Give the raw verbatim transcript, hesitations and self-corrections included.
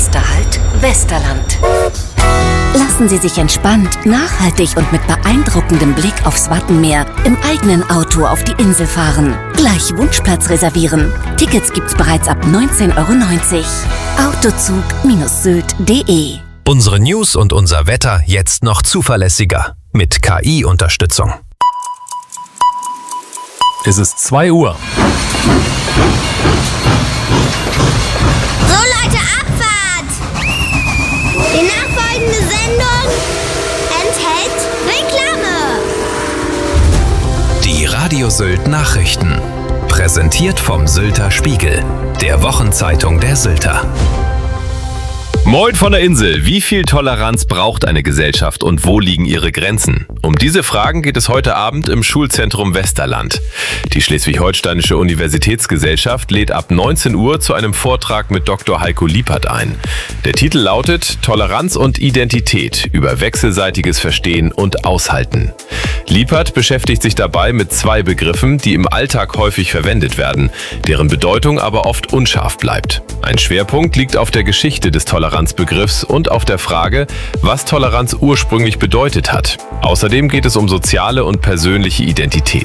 Nächster Halt, Westerland. Lassen Sie sich entspannt, nachhaltig und mit beeindruckendem Blick aufs Wattenmeer im eigenen Auto auf die Insel fahren. Gleich Wunschplatz reservieren. Tickets gibt's bereits ab neunzehn Euro neunzig. autozug Sylt punkt de. Unsere News und unser Wetter jetzt noch zuverlässiger. Mit K I-Unterstützung. Es ist zwei Uhr. So Leute, Abfahrt! Die nachfolgende Sendung enthält Reklame. Die Radio Sylt Nachrichten. Präsentiert vom Sylter Spiegel, der Wochenzeitung der Sylter. Moin von der Insel. Wie viel Toleranz braucht eine Gesellschaft und wo liegen ihre Grenzen? Um diese Fragen geht es heute Abend im Schulzentrum Westerland. Die Schleswig-Holsteinische Universitätsgesellschaft lädt ab neunzehn Uhr zu einem Vortrag mit Doktor Heiko Liepert ein. Der Titel lautet Toleranz und Identität über wechselseitiges Verstehen und Aushalten. Liepert beschäftigt sich dabei mit zwei Begriffen, die im Alltag häufig verwendet werden, deren Bedeutung aber oft unscharf bleibt. Ein Schwerpunkt liegt auf der Geschichte des Toleranzbegriffs und auf der Frage, was Toleranz ursprünglich bedeutet hat. Außerdem geht es um soziale und persönliche Identität.